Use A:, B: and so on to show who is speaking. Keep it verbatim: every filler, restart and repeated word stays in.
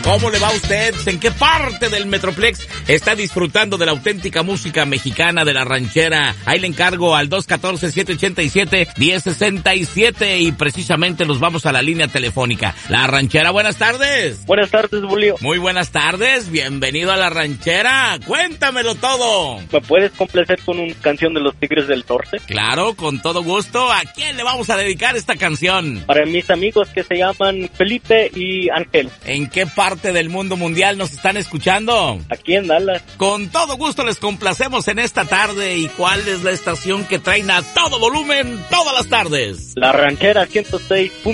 A: ¿Cómo le va a usted? ¿En qué parte del Metroplex está disfrutando de la auténtica música mexicana de la ranchera? Ahí le encargo al dos uno cuatro, siete ocho siete, uno cero seis siete y precisamente nos vamos a la línea telefónica. La ranchera, buenas tardes.
B: Buenas tardes, Julio.
A: Muy buenas tardes, bienvenido a la ranchera. Cuéntamelo todo.
B: ¿Me puedes complacer con una canción de los Tigres del Norte?
A: Claro, con todo gusto. ¿A quién le vamos a dedicar esta canción?
B: Para mis amigos que se llaman Felipe y Ángel.
A: ¿En qué parte del mundo mundial nos están escuchando?
B: Aquí en Dallas.
A: Con todo gusto les complacemos en esta tarde. ¿Y cuál es la estación que traen a todo volumen todas las tardes?
B: La ranchera ciento seis punto